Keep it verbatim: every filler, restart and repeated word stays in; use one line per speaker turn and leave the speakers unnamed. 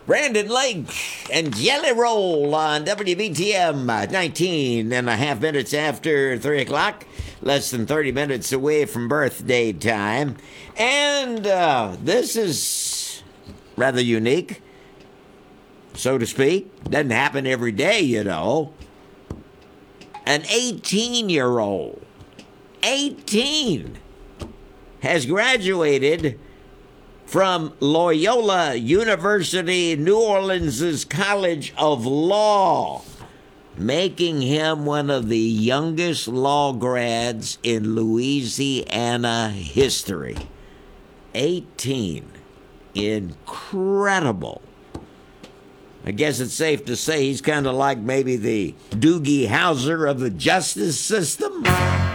Brandon Lake and Jelly Roll on W B T M, nineteen and a half minutes after three o'clock, less than thirty minutes away from birthday time. And uh, this is rather unique, so to speak. Doesn't happen every day, you know. An eighteen-year-old, eighteen, has graduated from Loyola University, New Orleans' College of Law, making him one of the youngest law grads in Louisiana history. eighteen. Incredible. I guess it's safe to say he's kind of like maybe the Doogie Howser of the justice system.